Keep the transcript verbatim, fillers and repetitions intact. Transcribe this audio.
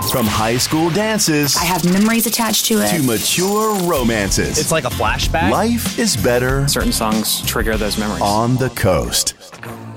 From high school dances I have memories attached to it. to mature romances. It's like a flashback. Life is better Certain songs trigger those memories. on the coast.